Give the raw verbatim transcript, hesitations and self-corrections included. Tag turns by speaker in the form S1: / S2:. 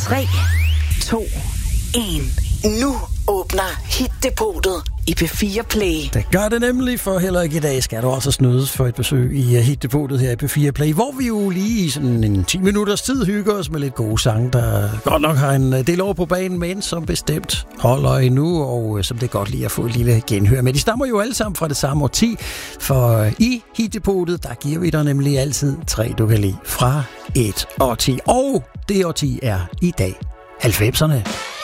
S1: tre, to, en. Nu åbner Hit-depotet i P fire Play.
S2: Det gør det nemlig, for heller ikke i dag skal du også snydes for et besøg i Hit-depotet her i P fire Play, hvor vi jo lige i sådan en ti minutters tid hygger os med lidt gode sange, der godt nok har en del over på banen, men som bestemt holder endnu, og som det er godt lige at få et lille genhør med. De stammer jo alle sammen fra det samme årti, for i Hit-depotet, der giver vi dig nemlig altid tre, du kan lide fra et årti. Og det årti er i dag halvfemserne.